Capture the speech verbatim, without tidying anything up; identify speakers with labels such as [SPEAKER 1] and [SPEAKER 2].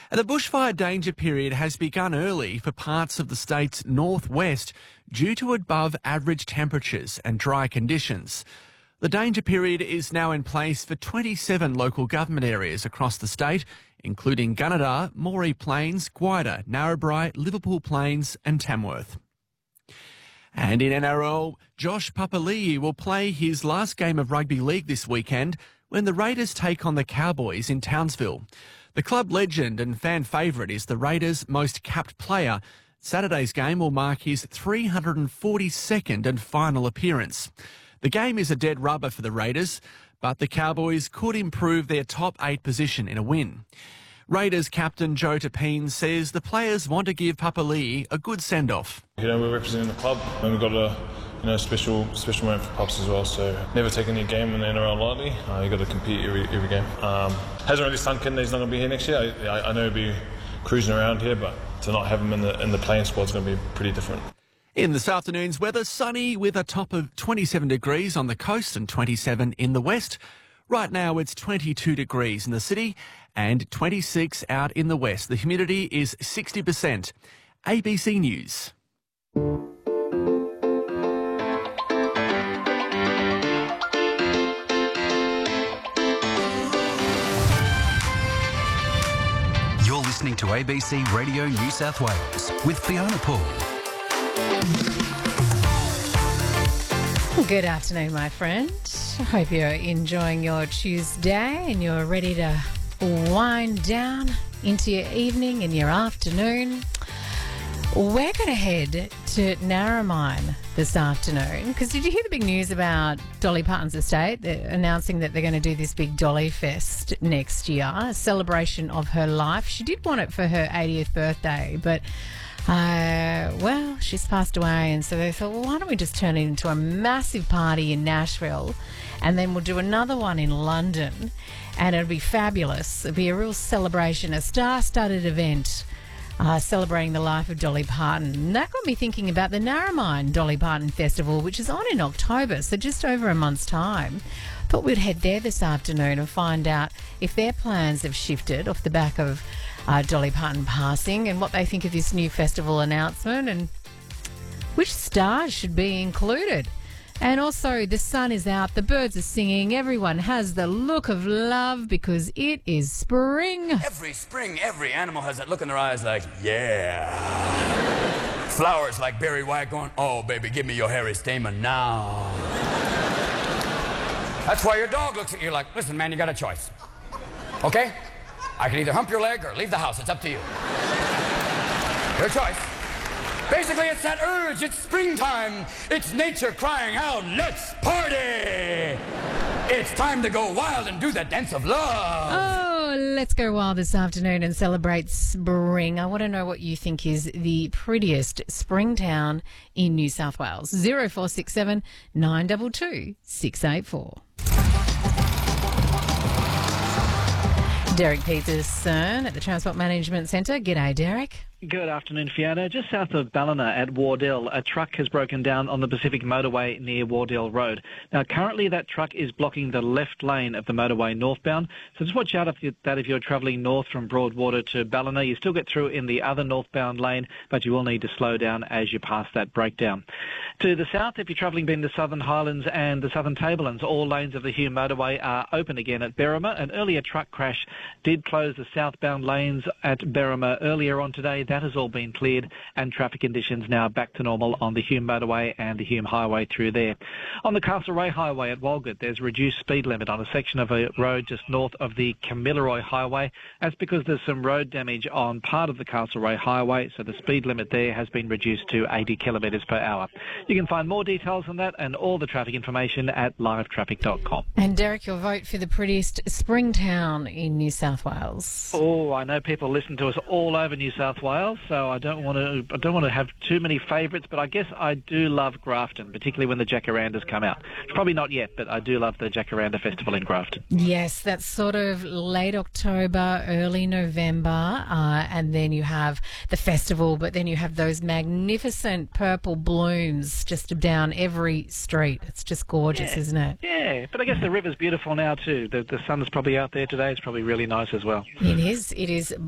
[SPEAKER 1] The bushfire danger period has begun early for parts of the state's northwest due to above average temperatures and dry conditions. The danger period is now in place for twenty-seven local government areas across the state, including Gunnedah, Moree Plains, Gwydir, Narrabri, Liverpool Plains and Tamworth. And in N R L, Josh Papali'i will play his last game of rugby league this weekend when the Raiders take on the Cowboys in Townsville. The club legend and fan favourite is the Raiders' most capped player. Saturday's game will mark his three hundred forty-second and final appearance. The game is a dead rubber for the Raiders, but the Cowboys could improve their top eight position in a win. Raiders captain Joe Tapine says the players want to give Papali'i a good send-off.
[SPEAKER 2] You know, we're representing the club and we've got a you know, special special moment for Pups as well, so never take any game in the N R L lightly. Uh, you've got to compete every, every game. Um, hasn't really sunk in that he's not going to be here next year. I, I, I know he'll be cruising around here, but to not have him in the, in the playing squad is going to be pretty different.
[SPEAKER 1] In this afternoon's weather, sunny with a top of twenty-seven degrees on the coast and twenty-seven in the west. Right now it's twenty-two degrees in the city and twenty-six out in the west. The humidity is sixty percent. A B C News.
[SPEAKER 3] You're listening to A B C Radio New South Wales with Fiona Paul.
[SPEAKER 4] Good afternoon, my friend. I hope you're enjoying your Tuesday and you're ready to wind down into your evening and your afternoon. We're going to head to Narromine this afternoon because did you hear the big news about Dolly Parton's estate? They're announcing that they're going to do this big Dolly Fest next year, a celebration of her life. She did want it for her eightieth birthday, but Uh, well, she's passed away, and so they thought, well, why don't we just turn it into a massive party in Nashville, and then we'll do another one in London, and it'll be fabulous. It'll be a real celebration, a star-studded event uh, celebrating the life of Dolly Parton. And that got me thinking about the Narromine Dolly Parton Festival, which is on in October, so just over a month's time. Thought we'd head there this afternoon and find out if their plans have shifted off the back of Uh, Dolly Parton passing and what they think of this new festival announcement and which stars should be included. And also, the sun is out, the birds are singing, everyone has the look of love because it is spring.
[SPEAKER 5] Every spring, every animal has that look in their eyes like, yeah. Flowers like Barry White going, oh, baby, give me your hairy stamen now. That's why your dog looks at you like, listen, man, you got a choice. Okay? I can either hump your leg or leave the house. It's up to you. Your choice. Basically, it's that urge. It's springtime. It's nature crying out, let's party. It's time to go wild and do the dance of love.
[SPEAKER 4] Oh, let's go wild this afternoon and celebrate spring. I want to know what you think is the prettiest spring town in New South Wales. zero four six seven nine two two six eight four. Derek Peterson at the Transport Management Centre. G'day, Derek.
[SPEAKER 6] Good afternoon, Fiona. Just south of Ballina at Wardell, a truck has broken down on the Pacific Motorway near Wardell Road. Now, currently that truck is blocking the left lane of the motorway northbound, so just watch out for that if you're travelling north from Broadwater to Ballina. You still get through in the other northbound lane, but you will need to slow down as you pass that breakdown. To the south, if you're travelling between the Southern Highlands and the Southern Tablelands, all lanes of the Hume Motorway are open again at Berrima. An earlier truck crash did close the southbound lanes at Berrima earlier on today. That has all been cleared and traffic conditions now back to normal on the Hume Motorway and the Hume Highway through there. On the Castlereagh Highway at Walgett, there's a reduced speed limit on a section of a road just north of the Kamilaroi Highway. That's because there's some road damage on part of the Castlereagh Highway, so the speed limit there has been reduced to eighty kilometres per hour. You can find more details on that and all the traffic information at live traffic dot com.
[SPEAKER 4] And Derek, your vote for the prettiest spring town in New South Wales.
[SPEAKER 6] Oh, I know people listen to us all over New South Wales, so I don't want to. I don't want to have too many favourites, but I guess I do love Grafton, particularly when the Jacarandas come out. It's probably not yet, but I do love the Jacaranda Festival in Grafton.
[SPEAKER 4] Yes, that's sort of late October, early November, uh, and then you have the festival, but then you have those magnificent purple blooms just down every street. It's just gorgeous,
[SPEAKER 6] yeah.
[SPEAKER 4] isn't it?
[SPEAKER 6] Yeah, but I guess the river's beautiful now too. The, the sun's probably out there today. It's probably really nice as well.
[SPEAKER 4] It is. It is.